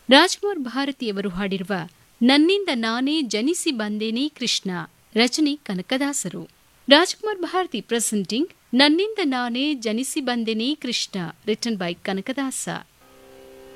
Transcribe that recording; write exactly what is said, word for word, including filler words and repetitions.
ರಾಜ್ಕುಮಾರ್ ಭಾರತಿಯವರು ಹಾಡಿರುವ ನನ್ನಿಂದ ನಾನೇ ಜನಿಸಿ ಬಂದೇನೇ ಕೃಷ್ಣ ರಚನೆ ಕನಕದಾಸರು. ರಾಜ್ಕುಮಾರ್ ಭಾರತಿ ಪ್ರೆಸೆಂಟಿಂಗ್ ನನ್ನಿಂದ ನಾನೇ ಜನಿಸಿ ಬಂದೇನೇ ಕೃಷ್ಣ ರಿಟನ್ ಬೈ ಕನಕದಾಸ.